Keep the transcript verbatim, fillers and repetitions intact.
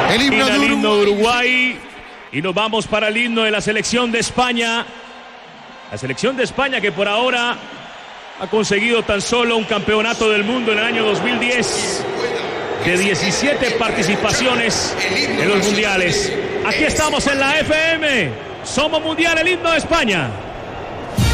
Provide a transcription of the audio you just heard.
El himno, el de himno de Uruguay. Uruguay. Y nos vamos para el himno de la selección de España. La selección de España que por ahora ha conseguido tan solo un campeonato del mundo en el año dos mil diez. De diecisiete participaciones en los mundiales. Aquí estamos en la F M. Somos Mundial, el himno de España.